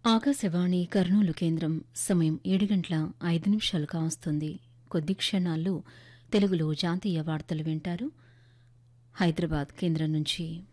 ఆకాశవాణి కర్నూలు కేంద్రం సమయం 7 గంటల 5 నిమిషాలు కావస్తుంది. కొద్ది క్షణాల్లో తెలుగులో జాతీయ వార్తలు వింటారు హైదరాబాద్ కేంద్రం నుంచి.